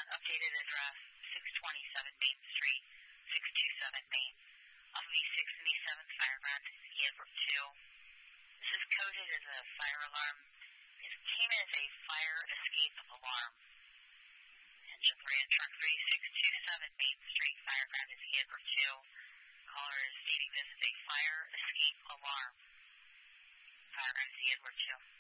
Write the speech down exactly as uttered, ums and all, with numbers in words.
updated address, six twenty-seven Main Street, six two seven Main, off of East six seventy-seventh, fire ground, Edward two. This is coded as a fire alarm. It came as a fire escape alarm. Engine three and truck three, six two seven Main Street, fire ground is Edward two. Caller is stating this is a fire escape alarm. Fire ground is Edward two.